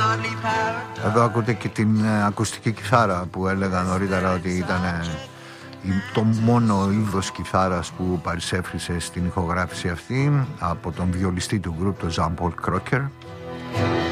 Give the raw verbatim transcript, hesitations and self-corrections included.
Εδώ ακούτε και την ακουστική κιθάρα που έλεγα νωρίτερα ότι ήταν το μόνο είδος κιθάρας που παρισέφρισε στην ηχογράφηση αυτή από τον βιολιστή του γκρουπ, τον Jean Paul Crocker.